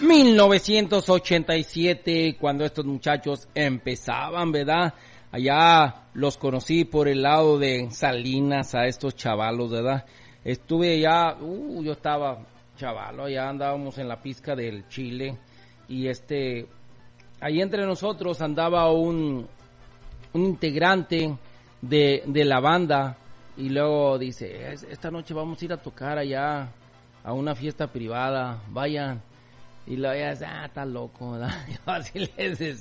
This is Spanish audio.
1987, cuando estos muchachos empezaban, ¿verdad? Allá los conocí por el lado de Salinas a estos chavalos, ¿verdad? Estuve allá, yo estaba chavalo, allá andábamos en la pizca del Chile y ahí entre nosotros andaba un integrante de la banda y luego dice, esta noche vamos a ir a tocar allá a una fiesta privada, vayan. Y luego ya, está loco, ¿verdad? Yo así les decía.